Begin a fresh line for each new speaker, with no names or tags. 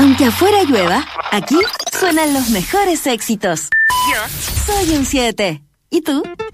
Aunque afuera llueva, aquí suenan los mejores éxitos. Yo soy un 7. ¿Y tú?